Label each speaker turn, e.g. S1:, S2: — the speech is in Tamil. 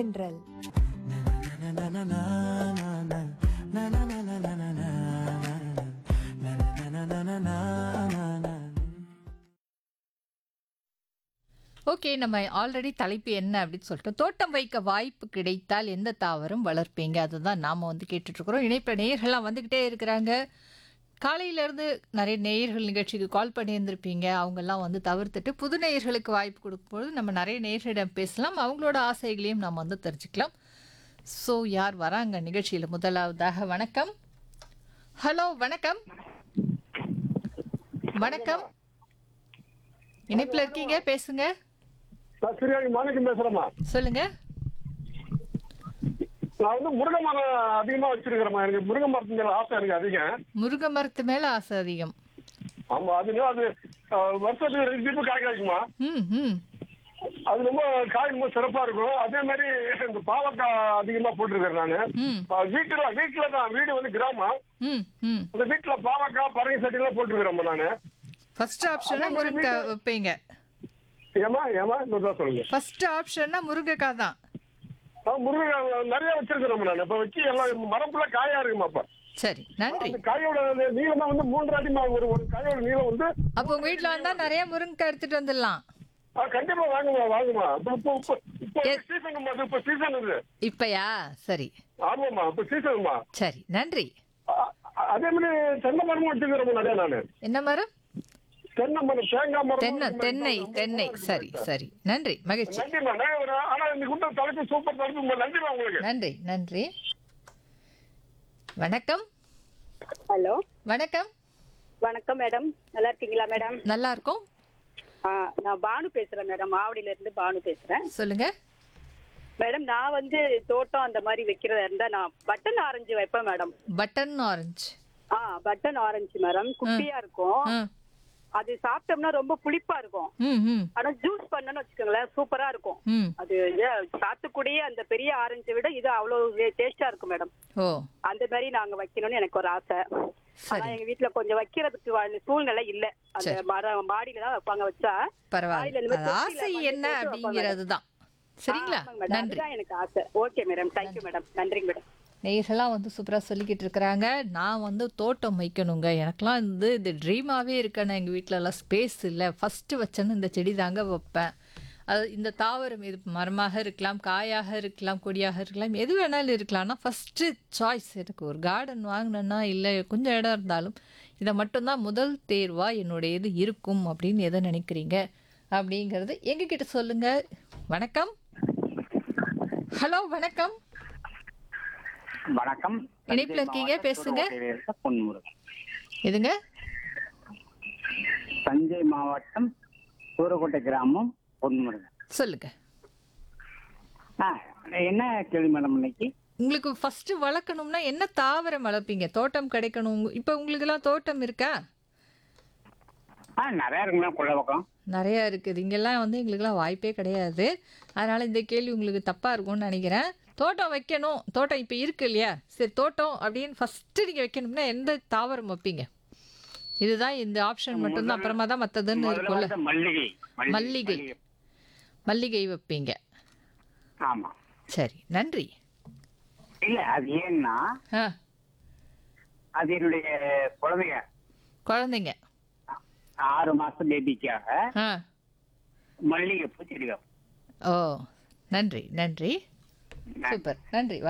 S1: தென்றல்.
S2: ஓகே, நம்ம ஆல்ரெடி தலைப்பு என்ன அப்படின்னு சொல்லிட்டு தோட்டம் வைக்க வாய்ப்பு கிடைத்தால் எந்த தாவரம் வளர்ப்பீங்க, அதுதான் நாம வந்து கேட்டுட்டு இருக்கிறோம். இணைப்பில் நேயர்கள்லாம் வந்துக்கிட்டே இருக்கிறாங்க. காலையிலேருந்து நிறைய நேயர்கள் நிகழ்ச்சிக்கு கால் பண்ணியிருந்திருப்பீங்க. அவங்கெல்லாம் வந்து தவிர்த்துட்டு புது நேயர்களுக்கு வாய்ப்பு கொடுக்கும்போது நம்ம நிறைய நேயர்களிடம் பேசலாம். அவங்களோட ஆசைகளையும் நம்ம வந்து தெரிஞ்சுக்கலாம். ஸோ யார் வராங்க நிகழ்ச்சியில் முதலாவதாக? வணக்கம். ஹலோ, வணக்கம். வணக்கம். இணைப்பில் இருக்கீங்க, பேசுங்க.
S3: நான் சிறியாடி மாணிக்கம் பேசுறேம்மா.
S2: சொல்லுங்க.
S3: நான் வந்து முருங்கை மரம் அதிகமா வச்சிருக்கிறேம்மா. எனக்கு முருங்கை மரத்து மேல ஆசை எனக்கு அதிகம்.
S2: முருங்கை மரத்து மேல ஆசை அதிகம்.
S3: ஆமா, அது வருஷத்துக்கு 2 டிப்பு காய் காய்க்குமா.
S2: ம் ம்
S3: அது ரொம்ப காய் ரொம்ப சிறப்பா இருக்கும். அதே மாதிரி இந்த பாவக்காய் அதிகமா போட்டிருக்கிறேன் நானு.
S2: ம்
S3: வீட்டுல தான், வீடு வந்து கிராமம்.
S2: ம் ம்
S3: அந்த வீட்டுல பாவக்காய் பறவை சட்டி எல்லாம் போட்டிருக்கிறேம்மா நானு.
S2: ஃபர்ஸ்ட் ஆப்ஷனா முருங்கைக்காய் வைப்பீங்க?
S3: ஏமா இன்னொரு சொல்லுங்க.
S2: ஃபர்ஸ்ட் ஆப்ஷன்னா முருங்கைக்காய் தான்.
S3: முருங்கை நிறைய வச்சிருக்கிறோம் நான். இப்ப வச்சு எல்லாம் மரம் ஃபுல்லா காயா இருக்குமா. அப்ப
S2: சரி, நன்றி.
S3: அந்த காயோட நீளம் தான் வந்து 3 அடிமா. ஒரு காயோட நீளம் வந்து
S2: அப்போ உங்க வீட்ல வந்தா நிறைய முருங்கைக்காய் எடுத்துட்டு வந்துடலாம்.
S3: கண்டிப்பா வாங்குமா. இப்போ
S2: எ-
S3: சீசன் இப்ப சீசன் இது.
S2: இப்பயா? சரி
S3: ஆமாமா, இப்ப சீசன்மா.
S2: சரி, நன்றி.
S3: அதே மாதிரி தென்னை மரமும் வச்சுக்கிறோம் நிறைய நானு.
S2: என்ன மரம்?
S3: தென்னை மரம், தேங்காய் மரம்.
S2: தென்னை. சரி சரி, நன்றி, மகிழ்ச்சி.
S3: நன்றிமா. ஆனா இன்னைக்கு உள்ள தலைப்பு சூப்பர் தலைப்பு. நன்றிமா உங்களுக்கு.
S2: நன்றி நன்றி. வணக்கம்.
S4: ஹலோ,
S2: வணக்கம்.
S4: வணக்கம் மேடம். நல்லா இருக்கீங்களா மேடம்?
S2: நல்லா இருக்கோம்.
S4: நான் பானு பேசுறேன் மேடம். ஆவடியில இருந்து பானு பேசுறேன்
S2: சொல்லுங்க.
S4: மேடம். நான் வந்து தோட்டம் அந்த மாதிரி வைக்கிறதா இருந்தா நான் பட்டன் ஆரஞ்சு வைப்பேன் madam.
S2: Button orange.
S4: Button orange மரம் குட்டியா இருக்கும். அது சாப்பிட்டோம்னா ரொம்ப புளிப்பா இருக்கும்.
S2: ம் ம்
S4: ஆனா ஜூஸ் பண்ணனு வச்சுக்கோங்களேன், சூப்பரா இருக்கும்.
S2: ம்
S4: அது சாத்துக்குடியே அந்த பெரிய ஆரஞ்சை விட இது அவ்வளவு டேஸ்டா இருக்கும் மேடம்.
S2: ஓ
S4: அந்த மாதிரி நாங்க வைக்கணும்னு எனக்கு ஒரு ஆசை. ஆனா
S2: சரி,
S4: எங்க வீட்டுல கொஞ்சம் வைக்கிறதுக்கு சூழ்நிலை இல்ல. அந்த
S2: சரி.
S4: மரம் மாடியில தான் வைப்பாங்க. வச்சா
S2: பரவாயில்ல.
S4: மாடியில
S2: அது ஆசை என்ன அப்படிங்கிறது தான். சரிங்களா? நன்றி.
S4: அதுதான் எனக்கு ஆசை. Okay madam, thank you madam. நன்றிங்க மேடம்.
S2: நேயர்கள்லாம் வந்து சூப்பராக சொல்லிக்கிட்டு இருக்கிறாங்க. நான் வந்து தோட்டம் வைக்கணுங்க, எனக்கெலாம் வந்து இது ட்ரீமாகவே இருக்கேன்னு. எங்கள் வீட்டிலலாம் ஸ்பேஸ் இல்லை. ஃபஸ்ட்டு வச்சேன்னு இந்த செடி தாங்க வைப்பேன். அது இந்த தாவரம் இது மரமாக இருக்கலாம், காயாக இருக்கலாம், கொடியாக இருக்கலாம், எது வேணாலும் இருக்கலாம். ஆனால் ஃபஸ்ட்டு சாய்ஸ் எனக்கு ஒரு கார்டன் வாங்கினேன்னா, இல்லை கொஞ்சம் இடம் இருந்தாலும் இதை மட்டும்தான் முதல் தேர்வாக என்னுடைய இது இருக்கும் அப்படின்னு எதை நினைக்கிறீங்க அப்படிங்கிறது எங்ககிட்ட சொல்லுங்கள். வணக்கம். ஹலோ, வணக்கம்.
S5: வணக்கம்.
S2: இணைப்பில் இருக்கீங்க, பேசுங்க.
S5: பொன்முருகன்.
S2: எதுங்க?
S5: தஞ்சை மாவட்டம் சூரக்கோட்டை கிராமம் பொன்முருகன்.
S2: சொல்லுங்க.
S5: என்ன கேள்வி மேடம் இன்னைக்கு?
S2: உங்களுக்கு ஃபர்ஸ்ட் வளர்க்கணும்னா என்ன தாவரம் வளர்ப்பீங்க? தோட்டம் கிடைக்கணும். இப்போ உங்களுக்கெல்லாம் தோட்டம் இருக்கா?
S5: நிறைய இருக்குங்க கொள்ள பக்கம்.
S2: நிறையா இருக்குது. இங்கெல்லாம் வந்து எங்களுக்கெல்லாம் வாய்ப்பே கிடையாது. அதனால் இந்த கேள்வி உங்களுக்கு தப்பாக இருக்கும்னு நினைக்கிறேன். தோட்டம் வைக்கணும், தோட்டம் இப்போ இருக்கு இல்லையா, சரி தோட்டம் அப்படின்னு ஃபஸ்ட்டு நீங்கள் வைக்கணும்னா எந்த தாவரம் வைப்பீங்க? இதுதான் இந்த ஆப்ஷன் மட்டும்தான், அப்புறமா தான் மற்றதுன்னு இருக்கும்ல. மல்லிகை வைப்பீங்க.
S5: ஆமா.
S2: சரி, நன்றி.
S5: இல்ல, அது ஏன்னா அது என்னுடைய குழந்தைங்க 6 மாசம் பேபிக்காக மல்லிகை பூ செடி.
S2: ஓ, நன்றி நன்றி. சூப்பர், நன்றி.